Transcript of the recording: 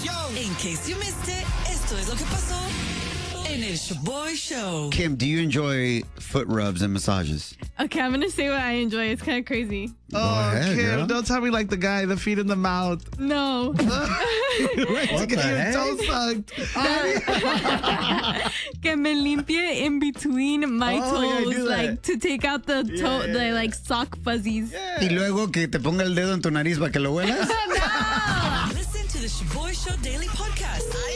In case you missed it, esto es lo que pasó en el Shaboy Show. Kim, do you enjoy foot rubs and massages? Okay, I'm gonna say what I enjoy. It's kind of crazy. ahead, Kim, girl. don't tell me like the guy, the feet in the mouth. No. What the heck? Toe sucked. Que me limpie in between my Oh, yeah, I toes, do that. like to take out the toe, the like sock fuzzies. Y luego que te ponga el dedo en tu nariz para que lo huelas. Listen to the Shaboy Show Daily Podcast